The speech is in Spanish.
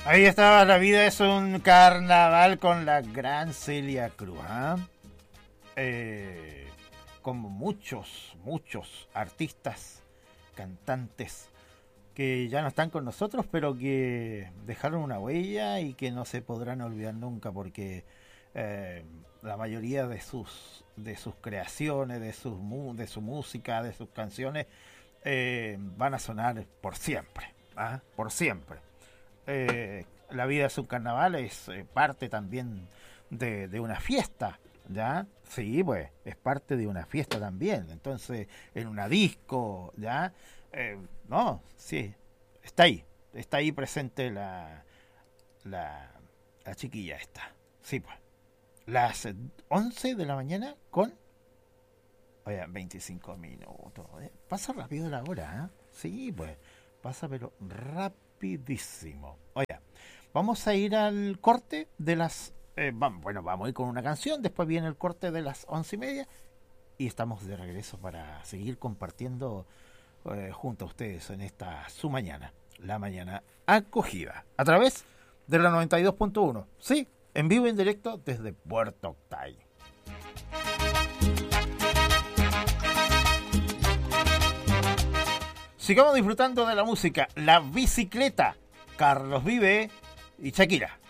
Ahí estaba, La vida es un carnaval con la gran Celia Cruz. Como muchos artistas, cantantes que ya no están con nosotros, pero que dejaron una huella y que no se podrán olvidar nunca, porque la mayoría de sus creaciones, de su música, de sus canciones, van a sonar por siempre, por siempre. La vida es un carnaval, es parte también de una fiesta, ¿ya? Sí, pues, es parte de una fiesta también. Entonces, en una disco, ¿ya? No, sí, está ahí presente la chiquilla esta. Sí, pues. Las 11 de la mañana con, oye, 25 minutos. Pasa rápido la hora, ¿eh? Sí, pues, pasa pero rapidísimo. Oye, vamos a ir al corte de las... vamos a ir con una canción, después viene el corte de las 11:30 y estamos de regreso para seguir compartiendo junto a ustedes en esta su mañana, la mañana acogida, a través de la 92.1. Sí, en vivo y en directo desde Puerto Octay. Sigamos disfrutando de la música, La Bicicleta, Carlos Vive y Shakira.